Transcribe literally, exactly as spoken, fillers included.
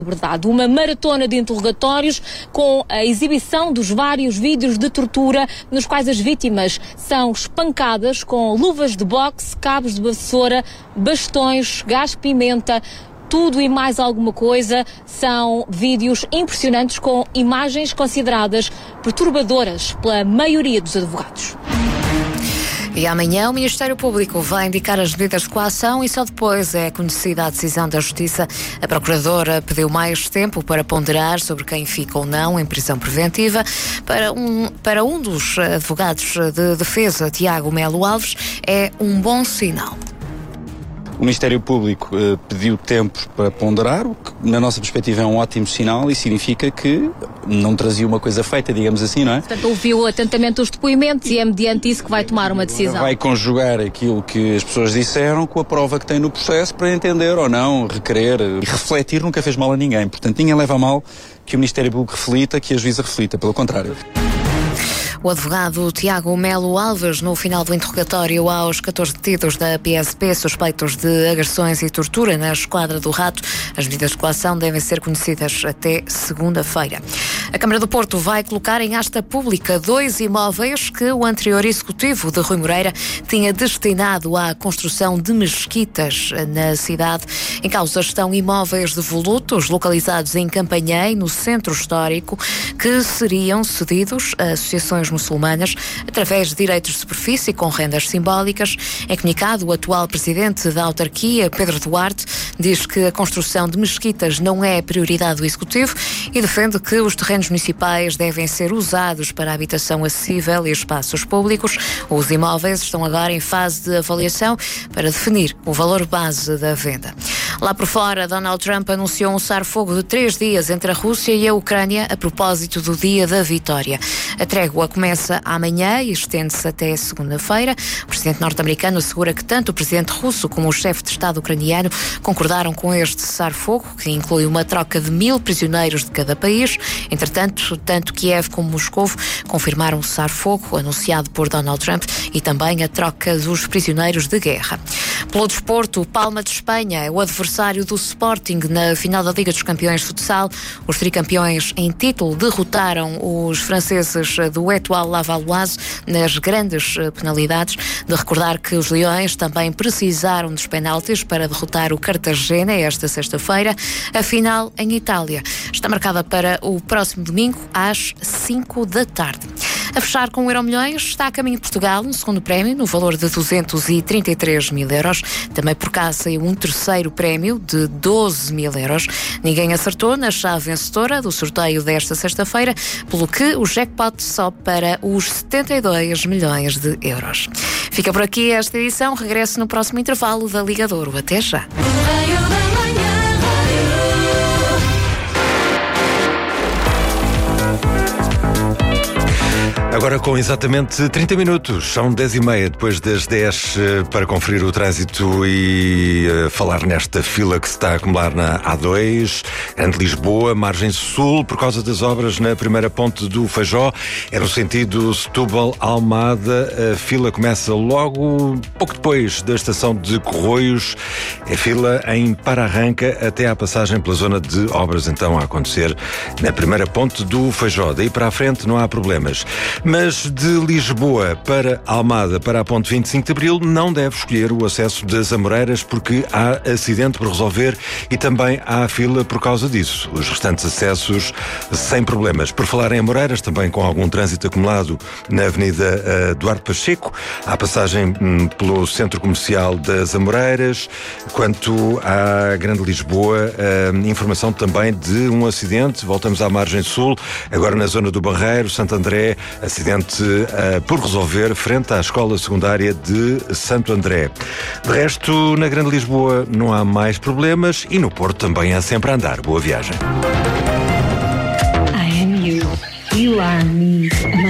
Verdade, uma maratona de interrogatórios com a exibição dos vários vídeos de tortura nos quais as vítimas são espancadas com luvas de boxe, cabos de vassoura, bastões, gás-pimenta, tudo e mais alguma coisa. São vídeos impressionantes com imagens consideradas perturbadoras pela maioria dos advogados. E amanhã o Ministério Público vai indicar as medidas de coação e só depois é conhecida a decisão da Justiça. A Procuradora pediu mais tempo para ponderar sobre quem fica ou não em prisão preventiva. Para um, para um dos advogados de defesa, Tiago Melo Alves, é um bom sinal. O Ministério Público eh, pediu tempo para ponderar, o que na nossa perspectiva é um ótimo sinal e significa que não trazia uma coisa feita, digamos assim, não é? Portanto, ouviu atentamente os depoimentos e é mediante isso que vai tomar uma decisão. Vai conjugar aquilo que as pessoas disseram com a prova que tem no processo para entender ou não, requerer e refletir nunca fez mal a ninguém. Portanto, ninguém leva a mal que o Ministério Público reflita, que a juíza reflita, pelo contrário. O advogado Tiago Melo Alves, no final do interrogatório aos catorze detidos da P S P suspeitos de agressões e tortura na Esquadra do Rato, as medidas de coação devem ser conhecidas até segunda-feira. A Câmara do Porto vai colocar em asta pública dois imóveis que o anterior executivo de Rui Moreira tinha destinado à construção de mesquitas na cidade. Em causa estão imóveis devolutos localizados em Campanhém, no centro histórico, que seriam cedidos a associações muçulmanas através de direitos de superfície com rendas simbólicas. Em comunicado, o atual presidente da autarquia, Pedro Duarte, diz que a construção de mesquitas não é prioridade do Executivo e defende que os terrenos municipais devem ser usados para habitação acessível e espaços públicos. Os imóveis estão agora em fase de avaliação para definir o valor base da venda. Lá por fora, Donald Trump anunciou um cessar-fogo de três dias entre a Rússia e a Ucrânia a propósito do Dia da Vitória. A trégua começa amanhã e estende-se até segunda-feira. O presidente norte-americano assegura que tanto o presidente russo como o chefe de Estado ucraniano concordaram com este cessar-fogo, que inclui uma troca de mil prisioneiros de cada país. Entretanto, tanto Kiev como Moscovo confirmaram o cessar-fogo anunciado por Donald Trump e também a troca dos prisioneiros de guerra. Pelo desporto, Palma de Espanha é o adversário do Sporting na final da Liga dos Campeões de Futsal. Os tricampeões em título derrotaram os franceses do Etoile Lavalloise nas grandes penalidades. De recordar que os Leões também precisaram dos penaltis para derrotar o Cartagena esta sexta-feira. A final em Itália está marcada para o próximo domingo às cinco da tarde. A fechar com o Euromilhões está a caminho de Portugal um segundo prémio no valor de duzentos e trinta e três mil euros. Também por cá saiu um terceiro prémio de doze mil euros. Ninguém acertou na chave vencedora do sorteio desta sexta-feira, pelo que o jackpot sobe para os setenta e dois milhões de euros. Fica por aqui esta edição. Regresso no próximo intervalo da Liga de Ouro. Até já. Agora com exatamente trinta minutos, são dez e meia, depois das dez, para conferir o trânsito e uh, falar nesta fila que se está a acumular na A dois, Grande Lisboa, margem sul, por causa das obras na primeira ponte do Feijó. É no sentido Setúbal-Almada. A fila começa logo pouco depois da estação de Corroios. É fila em para-arranca até à passagem pela zona de obras, então, a acontecer na primeira ponte do Feijó. Daí para a frente não há problemas. Mas de Lisboa para Almada, para a ponte vinte e cinco de Abril, não deve escolher o acesso das Amoreiras porque há acidente por resolver e também há fila por causa disso. Os restantes acessos sem problemas. Por falar em Amoreiras, também com algum trânsito acumulado na Avenida uh, Duarte Pacheco, há passagem um, pelo Centro Comercial das Amoreiras. Quanto à Grande Lisboa, uh, informação também de um acidente. Voltamos à margem sul, agora na zona do Barreiro, Santo André, acidente uh, por resolver frente à Escola Secundária de Santo André. De resto, na Grande Lisboa não há mais problemas e no Porto também há sempre a andar. Boa viagem. I am you. You are me.